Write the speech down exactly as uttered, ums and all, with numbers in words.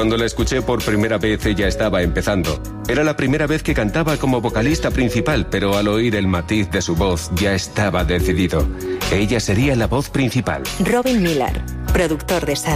Cuando la escuché por primera vez, ella estaba empezando. Era la primera vez que cantaba como vocalista principal, pero al oír el matiz de su voz, ya estaba decidido. Ella sería la voz principal. Robin Miller, productor de Sarah.